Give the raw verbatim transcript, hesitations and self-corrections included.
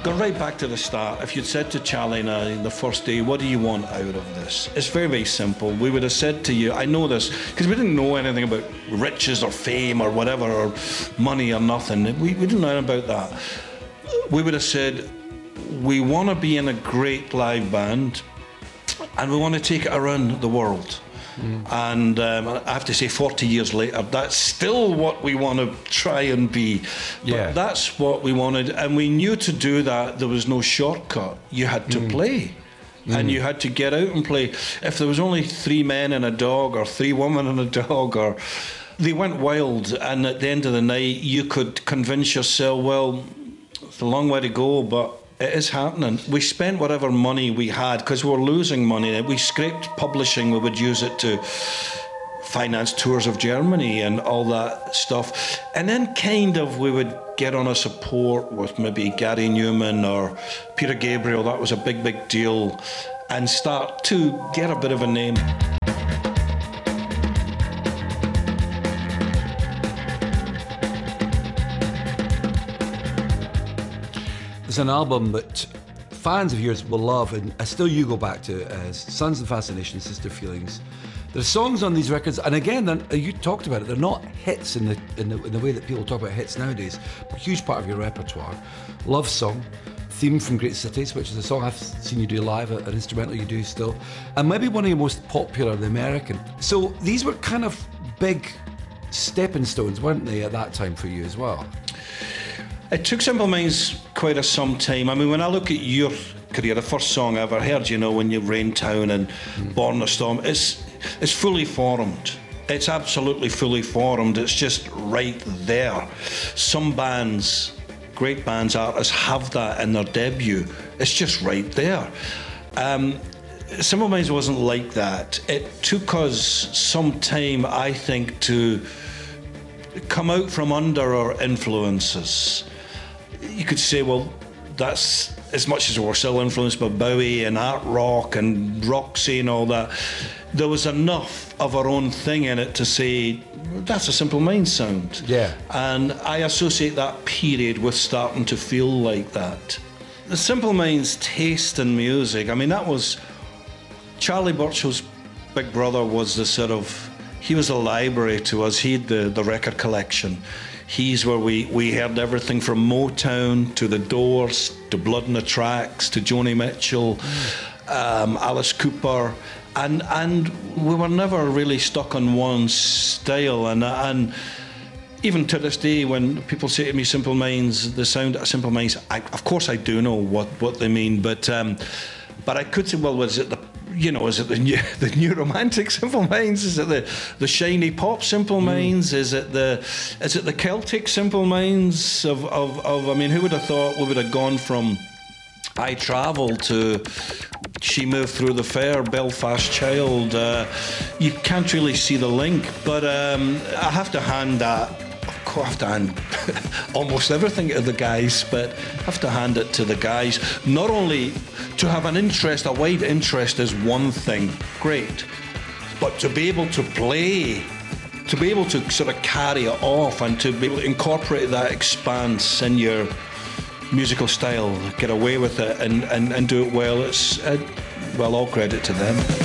Go right back to the start. If you'd said to Charlie and I the first day, what do you want out of this? It's very, very simple. We would have said to you, I know this, because we didn't know anything about riches or fame or whatever, or money or nothing. We, we didn't know anything about that. We would have said, we want to be in a great live band, and we want to take it around the world. Mm. And um, I have to say, forty years later, that's still what we want to try and be. Yeah. But that's what we wanted, and we knew to do that there was no shortcut. You had to mm. play, mm. and you had to get out and play. If there was only three men and a dog, or three women and a dog, or they went wild, and at the end of the night, you could convince yourself, well, it's a long way to go, but it is happening. We spent whatever money we had, because we were losing money. We scraped publishing. We would use it to finance tours of Germany and all that stuff. And then kind of we would get on a support with maybe Gary Newman or Peter Gabriel. That was a big, big deal. And start to get a bit of a name. It's an album that fans of yours will love, and still you go back to as Sons and Fascination, Sister Feelings. There's songs on these records, and again, you talked about it, they're not hits in the, in the in the way that people talk about hits nowadays, but a huge part of your repertoire. Love Song, Theme from Great Cities, which is a song I've seen you do live, an instrumental you do still, and maybe one of your most popular, The American. So these were kind of big stepping stones, weren't they, at that time for you as well? It took Simple Minds quite a some time. I mean, when I look at your career, the first song I ever heard, you know, when you Rain Town and mm. Born in a Storm, it's, it's fully formed. It's absolutely fully formed. It's just right there. Some bands, great bands, artists have that in their debut. It's just right there. Um, Simple Minds wasn't like that. It took us some time, I think, to come out from under our influences. You could say, well, that's as much as we were still influenced by Bowie and art rock and Roxy and all that. There was enough of our own thing in it to say, that's a Simple Minds sound. Yeah. And I associate that period with starting to feel like that. The Simple Minds taste in music, I mean, that was, Charlie Burchill's big brother was the sort of, he was a library to us. He had the, the record collection. He's where we, we heard everything from Motown to The Doors to Blood on the Tracks to Joni Mitchell, mm. um, Alice Cooper, and and we were never really stuck on one style. And and even to this day, when people say to me Simple Minds, the sound of Simple Minds, I, of course I do know what, what they mean, but um, but I could say, well, was it the You know, is it the new, the new romantic Simple Minds? Is it the, the shiny pop Simple Minds? Mm. Is it the is it the Celtic Simple Minds of, of, of I mean, who would have thought we would have gone from I Travel to She Moved Through the Fair, Belfast Child? Uh, you can't really see the link, but um, I have to hand that. I have to hand almost everything to the guys, but I have to hand it to the guys. Not only to have an interest, a wide interest is one thing, great, but to be able to play, to be able to sort of carry it off and to be able to incorporate that expanse in your musical style, get away with it and, and, and do it well, it's, uh, well, all credit to them.